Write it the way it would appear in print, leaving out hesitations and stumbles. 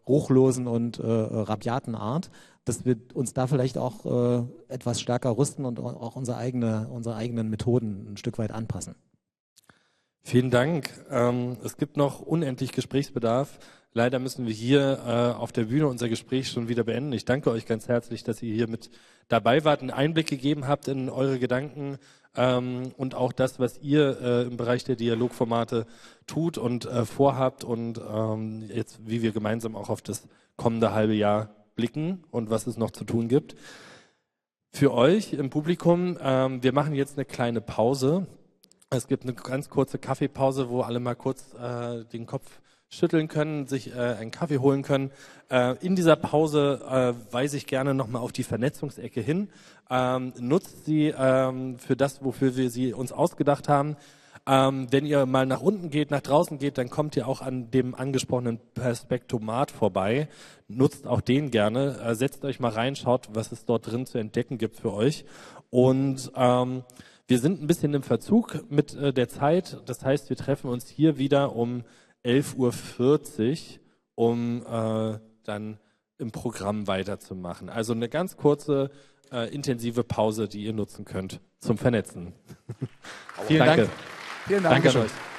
ruchlosen und rabiaten Art, dass wir uns da vielleicht auch etwas stärker rüsten und auch unsere eigenen Methoden ein Stück weit anpassen. Vielen Dank. Es gibt noch unendlich Gesprächsbedarf. Leider müssen wir hier auf der Bühne unser Gespräch schon wieder beenden. Ich danke euch ganz herzlich, dass ihr hier mit dabei wart, einen Einblick gegeben habt in eure Gedanken und auch das, was ihr im Bereich der Dialogformate tut und vorhabt und jetzt, wie wir gemeinsam auch auf das kommende halbe Jahr blicken und was es noch zu tun gibt. Für euch im Publikum, wir machen jetzt eine kleine Pause. Es gibt eine ganz kurze Kaffeepause, wo alle mal kurz den Kopf schütteln können, sich einen Kaffee holen können. In dieser Pause weise ich gerne nochmal auf die Vernetzungsecke hin. Nutzt sie für das, wofür wir sie uns ausgedacht haben. Wenn ihr mal nach unten geht, nach draußen geht, dann kommt ihr auch an dem angesprochenen Perspektomat vorbei. Nutzt auch den gerne. Setzt euch mal rein, schaut, was es dort drin zu entdecken gibt für euch. Und wir sind ein bisschen im Verzug mit der Zeit. Das heißt, wir treffen uns hier wieder um 11:40 Uhr, um dann im Programm weiterzumachen. Also eine ganz kurze, intensive Pause, die ihr nutzen könnt zum Vernetzen. Vielen Dank. Vielen Dank. Danke an euch.